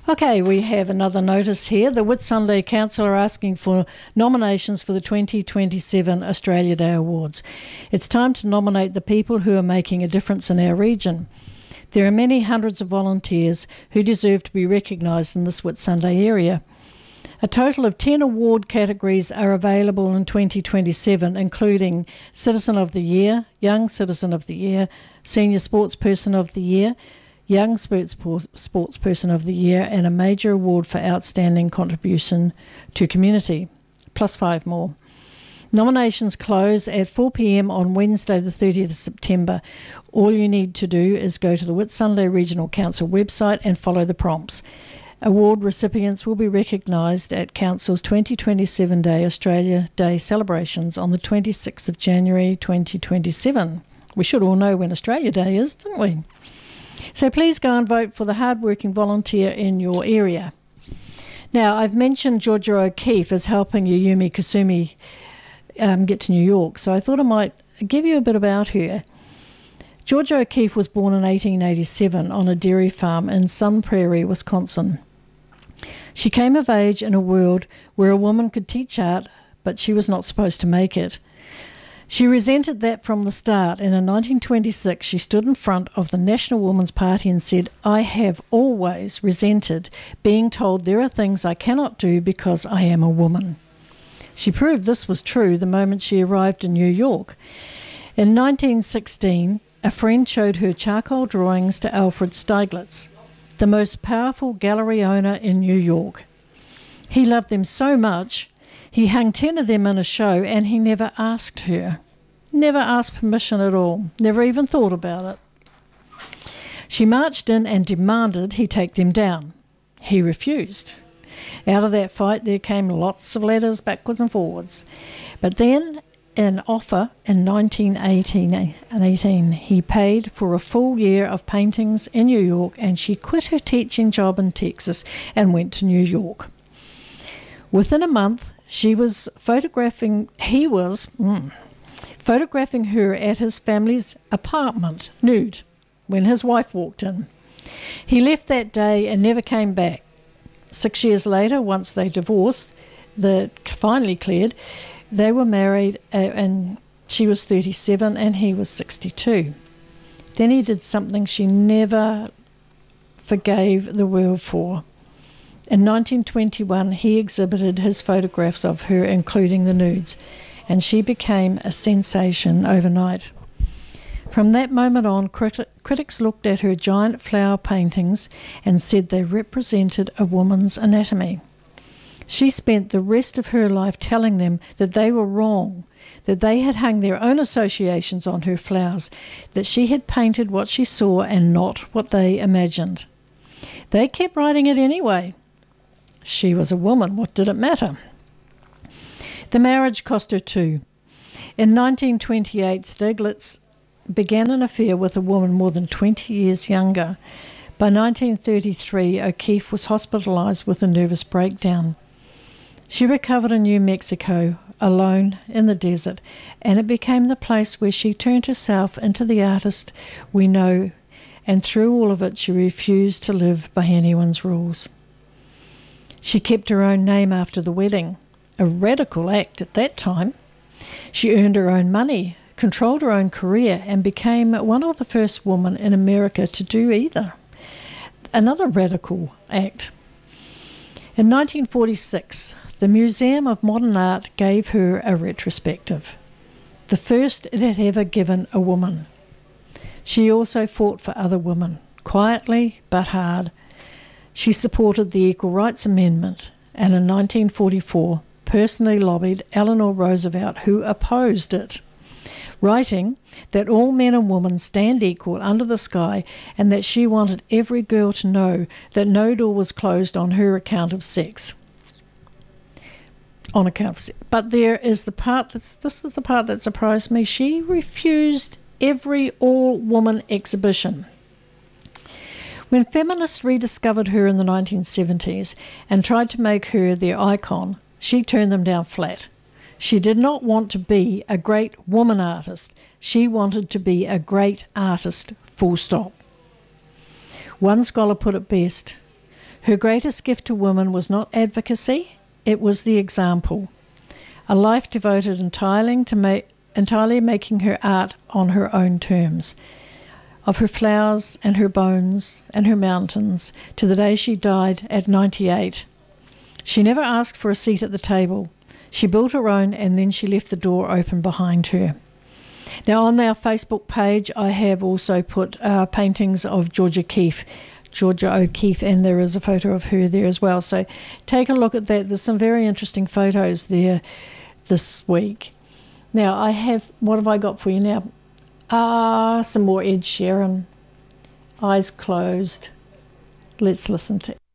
Okay, we have another notice here. The Whitsunday Council are asking for nominations for the 2027 Australia Day Awards. It's time to nominate the people who are making a difference in our region. There are many hundreds of volunteers who deserve to be recognised in this Whitsunday area. A total of 10 award categories are available in 2027, including Citizen of the Year, Young Citizen of the Year, Senior Sportsperson of the Year, Young Sportsperson of the Year, and a major award for outstanding contribution to community, plus 5 more. Nominations close at 4 p.m. on Wednesday the 30th of September. All you need to do is go to the Whitsunday Regional Council website and follow the prompts. Award recipients will be recognised at Council's 2027 Day Australia Day celebrations on the 26th of January 2027. We should all know when Australia Day is, don't we? So please go and vote for the hard-working volunteer in your area. Now, I've mentioned Georgia O'Keeffe as helping Yumi Kusumi get to New York, so I thought I might give you a bit about her. Georgia O'Keeffe was born in 1887 on a dairy farm in Sun Prairie, Wisconsin. She came of age in a world where a woman could teach art, but she was not supposed to make it. She resented that from the start, and in 1926 she stood in front of the National Woman's Party and said, "I have always resented being told there are things I cannot do because I am a woman." She proved this was true the moment she arrived in New York. In 1916, a friend showed her charcoal drawings to Alfred Stieglitz, the most powerful gallery owner in New York. He loved them so much, he hung 10 of them in a show, and he never asked her. Never asked permission at all. Never even thought about it. She marched in and demanded he take them down. He refused. Out of that fight there came lots of letters backwards and forwards. But then, an offer in 1918, he paid for a full year of paintings in New York, and she quit her teaching job in Texas and went to New York. Within a month, he was photographing her at his family's apartment, nude, when his wife walked in. He left that day and never came back. 6 years later, once they divorced, that finally cleared, they were married and she was 37 and he was 62. Then he did something she never forgave the world for. In 1921, he exhibited his photographs of her, including the nudes, and she became a sensation overnight. From that moment on, critics looked at her giant flower paintings and said they represented a woman's anatomy. She spent the rest of her life telling them that they were wrong, that they had hung their own associations on her flowers, that she had painted what she saw and not what they imagined. They kept writing it anyway. She was a woman. What did it matter? The marriage cost her too. In 1928, Stieglitz began an affair with a woman more than 20 years younger. By 1933, O'Keeffe was hospitalised with a nervous breakdown. She recovered in New Mexico, alone in the desert, and it became the place where she turned herself into the artist we know, and through all of it she refused to live by anyone's rules. She kept her own name after the wedding, a radical act at that time. She earned her own money, controlled her own career, and became one of the first women in America to do either. Another radical act. In 1946, the Museum of Modern Art gave her a retrospective, the first it had ever given a woman. She also fought for other women, quietly but hard. She supported the Equal Rights Amendment, and in 1944 personally lobbied Eleanor Roosevelt, who opposed it, writing that all men and women stand equal under the sky and that she wanted every girl to know that no door was closed on her account of sex. But there is this is the part that surprised me. She refused every all-woman exhibition. When feminists rediscovered her in the 1970s and tried to make her their icon, she turned them down flat. She did not want to be a great woman artist. She wanted to be a great artist, full stop. One scholar put it best. Her greatest gift to women was not advocacy, it was the example. A life devoted entirely making her art on her own terms. Of her flowers and her bones and her mountains, to the day she died at 98. She never asked for a seat at the table. She built her own, and then she left the door open behind her. Now, on our Facebook page, I have also put paintings of Georgia O'Keeffe, and there is a photo of her there as well. So take a look at that. There's some very interesting photos there this week. Now, what have I got for you now? Some more Ed Sheeran, Eyes Closed. Let's listen to